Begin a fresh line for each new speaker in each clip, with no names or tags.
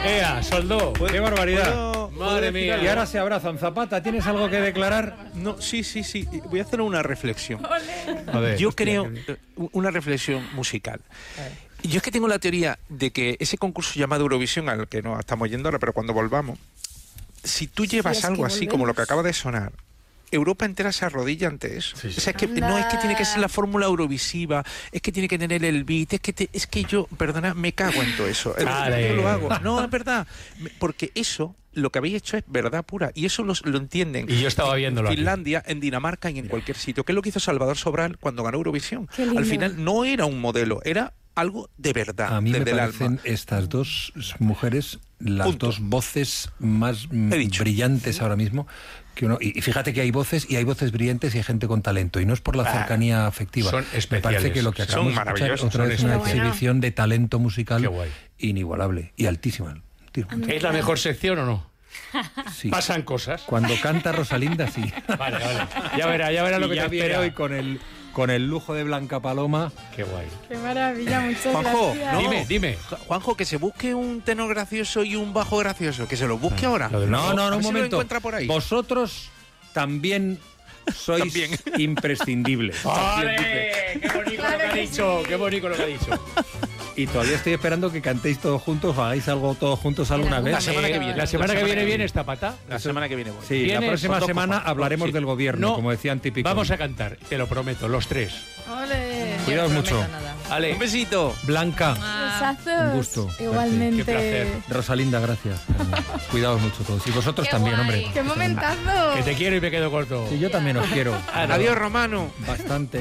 ¡Ea, soldó! ¡Qué barbaridad! ¡Madre mía! Y ahora se abrazan. Zapata, ¿tienes algo que declarar?
No, sí. Voy a hacer una reflexión.
A ver,
Yo creo, una reflexión musical. Yo es que tengo la teoría de que ese concurso llamado Eurovisión, al que nos estamos yendo ahora, pero cuando volvamos, si tú llevas algo así como lo que acaba de sonar, Europa entera se arrodilla ante eso. Sí. O sea, es que no es que tiene que ser la fórmula eurovisiva, es que tiene que tener el beat, es que yo, perdona, me cago en todo eso. Yo lo hago. No, es verdad. Porque eso, lo que habéis hecho es verdad pura. Y eso lo entienden.
Y yo estaba viéndolo
en Finlandia, en Dinamarca y en cualquier sitio. ¿Qué es lo que hizo Salvador Sobral cuando ganó Eurovisión? Al final no era un modelo, era algo de verdad.
A mí me parecen estas dos mujeres las dos voces más brillantes ahora mismo que uno, y fíjate que hay voces brillantes y hay gente con talento, y no es por la cercanía afectiva.
Son especiales.
Me parece que lo que acabamos de escuchar otra vez es una exhibición de talento musical inigualable y altísima.
¿Es la mejor sección o no?
Sí.
Pasan cosas.
Cuando canta Rosalinda, sí.
Vale. Ya verá lo que te
viene hoy con el lujo de Blanca Paloma.
Qué guay.
Qué maravilla, muchas
Juanjo,
gracias.
Dime.
Juanjo, que se busque un tenor gracioso y un bajo gracioso, que se lo busque ahora.
No, un momento.
Lo encuentra por ahí.
Vosotros también sois imprescindibles.
¡Vale! ¡Qué bonito lo que ha dicho! ¡Qué bonito lo que ha dicho!
Y todavía estoy esperando que cantéis todos juntos o hagáis algo todos juntos alguna vez.
La semana que viene.
La semana que viene esta pata.
La semana que viene voy.
Sí, la próxima semana hablaremos del gobierno, como decían típicos.
Vamos a cantar, te lo prometo, los tres.
¡Ole!
Cuidaos mucho.
Ale.
Un besito.
Blanca.
Besazos.
Un gusto.
Igualmente.
Qué placer.
Rosalinda, gracias. Cuidaos mucho todos. Y vosotros también,
guay.
hombre.
¡Qué momentazo!
Que te quiero y me quedo corto.
Sí, yo también os quiero.
Adiós, Romano.
Bastante.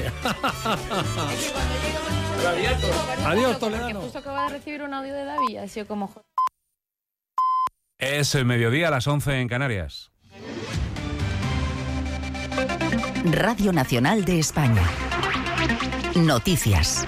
Adiós, Toledano.
Porque justo acaba de recibir un audio de David, ha sido como...
Es el mediodía a las 11 en Canarias.
Radio Nacional de España. Noticias.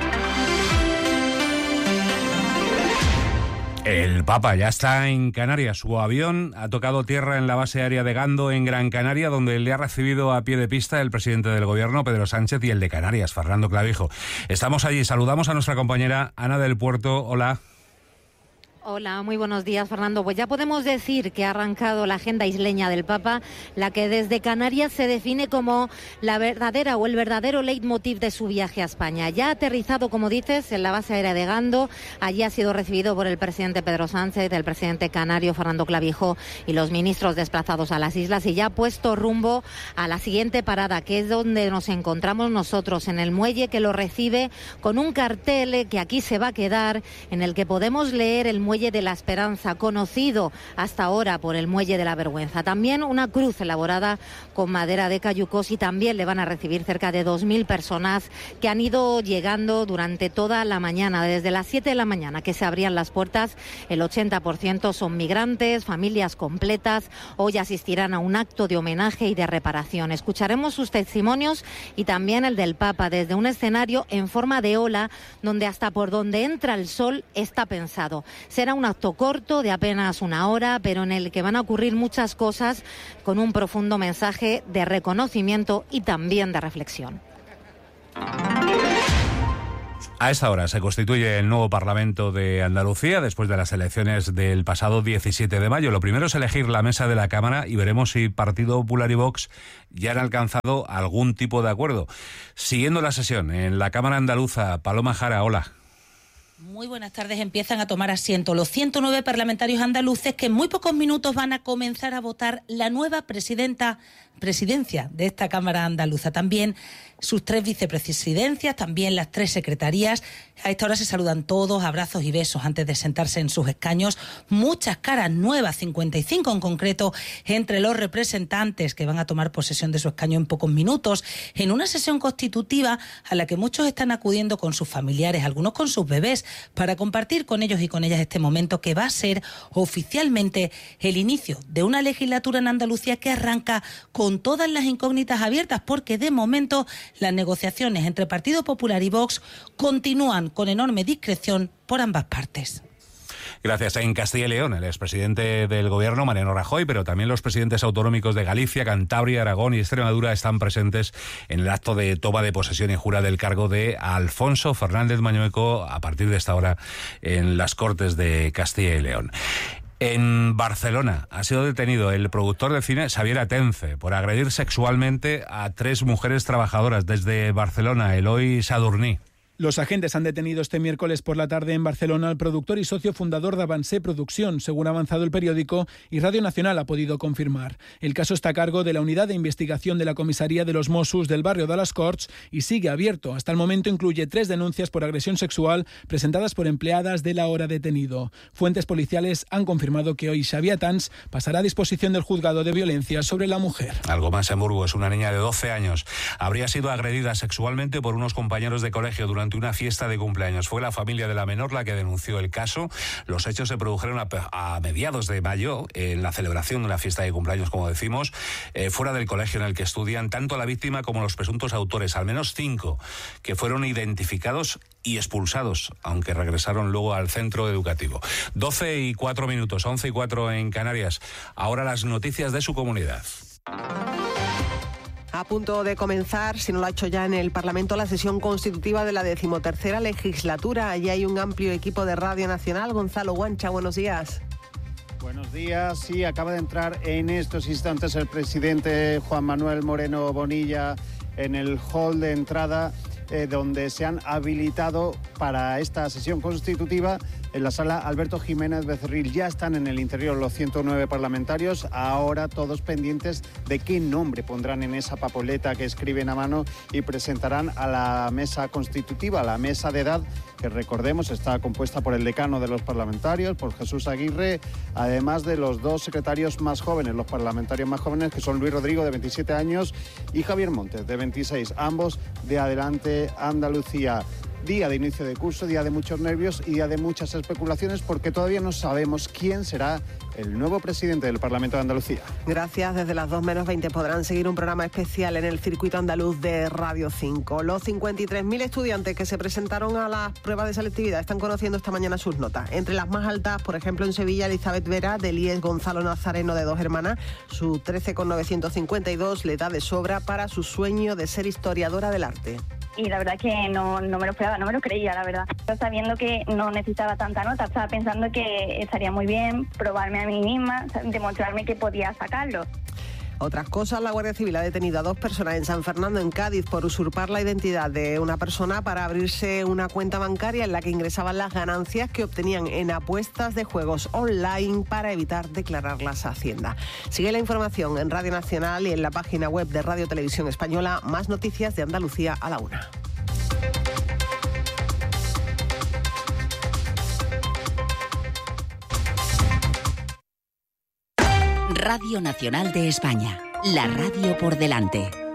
El Papa ya está en Canarias. Su avión ha tocado tierra en la base aérea de Gando, en Gran Canaria, donde le ha recibido a pie de pista el presidente del Gobierno, Pedro Sánchez, y el de Canarias, Fernando Clavijo. Estamos allí. Saludamos a nuestra compañera Ana del Puerto. Hola.
Hola, muy buenos días, Fernando. Pues ya podemos decir que ha arrancado la agenda isleña del Papa, la que desde Canarias se define como la verdadera o el verdadero leitmotiv de su viaje a España. Ya ha aterrizado, como dices, en la base aérea de Gando. Allí ha sido recibido por el presidente Pedro Sánchez, el presidente canario Fernando Clavijo y los ministros desplazados a las islas, y ya ha puesto rumbo a la siguiente parada, que es donde nos encontramos nosotros, en el muelle que lo recibe, con un cartel que aquí se va a quedar, en el que podemos leer el muelle de la Esperanza, conocido hasta ahora por el muelle de la Vergüenza. También una cruz elaborada con madera de cayucos, y también le van a recibir cerca de 2.000 personas que han ido llegando durante toda la mañana. Desde las 7 de la mañana que se abrían las puertas, el 80% son migrantes, familias completas. Hoy asistirán a un acto de homenaje y de reparación. Escucharemos sus testimonios y también el del Papa desde un escenario en forma de ola, donde hasta por donde entra el sol está pensado. Será un acto corto de apenas una hora, pero en el que van a ocurrir muchas cosas, con un profundo mensaje de reconocimiento y también de reflexión.
A esta hora se constituye el nuevo Parlamento de Andalucía después de las elecciones del pasado 17 de mayo. Lo primero es elegir la mesa de la Cámara y veremos si Partido Popular y Vox ya han alcanzado algún tipo de acuerdo. Siguiendo la sesión en la Cámara Andaluza, Paloma Jara, hola.
Muy buenas tardes. Empiezan a tomar asiento los 109 parlamentarios andaluces que en muy pocos minutos van a comenzar a votar la nueva presidencia de esta Cámara andaluza. También sus 3 vicepresidencias, también las 3 secretarías. A esta hora se saludan todos, abrazos y besos antes de sentarse en sus escaños. Muchas caras nuevas, 55 en concreto, entre los representantes que van a tomar posesión de su escaño en pocos minutos, en una sesión constitutiva a la que muchos están acudiendo con sus familiares, algunos con sus bebés, para compartir con ellos y con ellas este momento que va a ser oficialmente el inicio de una legislatura en Andalucía que arranca con todas las incógnitas abiertas, porque de momento las negociaciones entre Partido Popular y Vox continúan con enorme discreción por ambas partes.
Gracias. En Castilla y León, el expresidente del gobierno, Mariano Rajoy, pero también los presidentes autonómicos de Galicia, Cantabria, Aragón y Extremadura están presentes en el acto de toma de posesión y jura del cargo de Alfonso Fernández Mañueco a partir de esta hora en las Cortes de Castilla y León. En Barcelona ha sido detenido el productor de cine Xavier Atence por agredir sexualmente a 3 mujeres trabajadoras. Desde Barcelona, Eloy Sadurní.
Los agentes han detenido este miércoles por la tarde en Barcelona al productor y socio fundador de Avancé Producción, según ha avanzado el periódico, y Radio Nacional ha podido confirmar. El caso está a cargo de la Unidad de Investigación de la Comisaría de los Mossos del barrio de las Corts y sigue abierto. Hasta el momento incluye 3 denuncias por agresión sexual presentadas por empleadas del ahora detenido. Fuentes policiales han confirmado que hoy Xavier Atance pasará a disposición del juzgado de violencia sobre la mujer.
Algo más en Burgos. Una niña de 12 años habría sido agredida sexualmente por unos compañeros de colegio durante una fiesta de cumpleaños. Fue la familia de la menor la que denunció el caso. Los hechos se produjeron a mediados de mayo, en la celebración de una fiesta de cumpleaños, como decimos, fuera del colegio en el que estudian tanto la víctima como los presuntos autores, al menos 5, que fueron identificados y expulsados, aunque regresaron luego al centro educativo. 12:04, 11:04 en Canarias. Ahora las noticias de su comunidad.
A punto de comenzar, si no lo ha hecho ya en el Parlamento, la sesión constitutiva de la 13ª legislatura. Allí hay un amplio equipo de Radio Nacional. Gonzalo Guancha, buenos días.
Buenos días. Sí, acaba de entrar en estos instantes el presidente Juan Manuel Moreno Bonilla en el hall de entrada, donde se han habilitado para esta sesión constitutiva. En la sala Alberto Jiménez Becerril ya están en el interior los 109 parlamentarios, ahora todos pendientes de qué nombre pondrán en esa papeleta que escriben a mano y presentarán a la mesa constitutiva, la mesa de edad, que recordemos está compuesta por el decano de los parlamentarios, por Jesús Aguirre, además de los 2 secretarios más jóvenes, los parlamentarios más jóvenes, que son Luis Rodrigo, de 27 años, y Javier Montes, de 26, ambos de Adelante Andalucía. Día de inicio de curso, día de muchos nervios y día de muchas especulaciones, porque todavía no sabemos quién será el nuevo presidente del Parlamento de Andalucía.
Gracias. Desde las 2:20 podrán seguir un programa especial en el circuito andaluz de Radio 5. Los 53.000 estudiantes que se presentaron a las pruebas de selectividad están conociendo esta mañana sus notas. Entre las más altas, por ejemplo, en Sevilla, Elizabeth Vera, del IES Gonzalo Nazareno, de Dos Hermanas, su 13,952 le da de sobra para su sueño de ser historiadora del arte.
Y la verdad que no me lo esperaba, no me lo creía, la verdad. Yo sabiendo que no necesitaba tanta nota, estaba pensando que estaría muy bien probarme a mí misma, demostrarme que podía sacarlo.
Otras cosas, la Guardia Civil ha detenido a 2 personas en San Fernando, en Cádiz, por usurpar la identidad de una persona para abrirse una cuenta bancaria en la que ingresaban las ganancias que obtenían en apuestas de juegos online para evitar declararlas a Hacienda. Sigue la información en Radio Nacional y en la página web de Radio Televisión Española. Más noticias de Andalucía a la 1.
Radio Nacional de España, la radio por delante.